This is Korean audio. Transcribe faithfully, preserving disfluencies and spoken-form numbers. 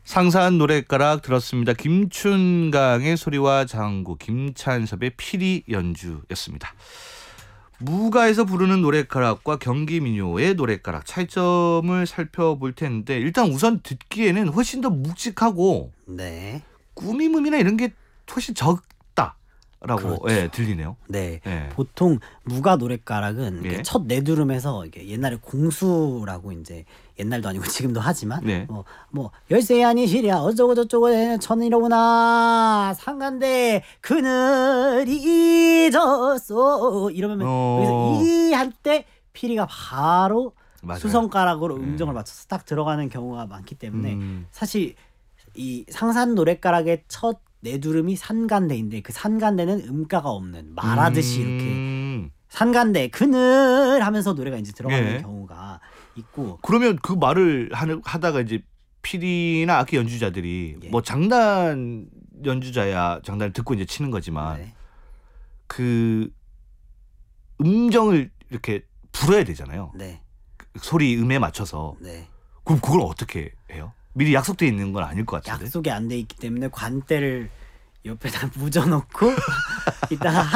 상사한 노랫가락 들었습니다. 김춘강의 소리와 장구, 김찬섭의 피리 연주였습니다. 무가에서 부르는 노랫가락과 경기민요의 노랫가락 차이점을 살펴볼 텐데 일단 우선 듣기에는 훨씬 더 묵직하고 네. 꾸밈음이나 이런 게 훨씬 적다라고 그렇죠. 예, 들리네요. 네. 예. 보통 무가 노랫가락은 예. 첫 네두름에서 이게 옛날에 공수라고 이제 옛날도 아니고 지금도 하지만 네. 뭐, 뭐 열세 아니시랴 어쩌고 저쩌고 천이로구나 상간대 그늘이 졌어 이러면 어. 여기서 이 할 때 피리가 바로 맞아요. 수성가락으로 네. 음정을 맞춰서 딱 들어가는 경우가 많기 때문에 음. 사실 이 상산 노랫가락의 첫 네두름이 산간대인데 그 산간대는 음가가 없는 말하듯이 이렇게 음. 산간대 그늘 하면서 노래가 이제 들어가는 예. 경우가 있고 그러면 그 말을 하는, 하다가 이제 피리나 악기 연주자들이 예. 뭐 장단 연주자야 장단을 듣고 이제 치는 거지만 네. 그 음정을 이렇게 불어야 되잖아요. 네. 소리 음에 맞춰서. 네. 그럼 그걸 어떻게 해요? 미리 약속돼 있는 건 아닐 것 같은데. 약속이 안 돼 있기 때문에 관대를 옆에다 묻어놓고 이따가